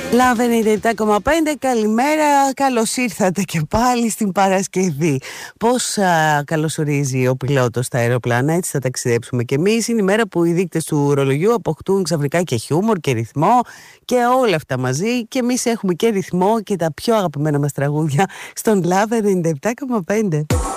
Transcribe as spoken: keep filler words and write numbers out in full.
Λαβ ενενήντα επτά κόμμα πέντε, καλημέρα, καλώς ήρθατε και πάλι στην Παρασκευή. Πώς α, καλωσορίζει ο πιλότος στα αεροπλάνα, έτσι θα ταξιδέψουμε κι εμείς. Είναι η μέρα που οι δείκτες του ρολογιού αποκτούν ξαφνικά και χιούμορ και ρυθμό και όλα αυτά μαζί. Και εμείς έχουμε και ρυθμό και τα πιο αγαπημένα μας τραγούδια στον Λαβ ενενήντα επτά κόμμα πέντε.